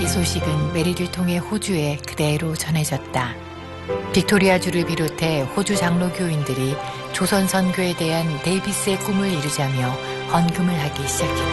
소식은 메리를 통해 호주에 그대로 전해졌다. 빅토리아주를 비롯해 호주 장로교인들이 조선 선교에 대한 데이비스의 꿈을 이루자며 헌금을 하기 시작했다.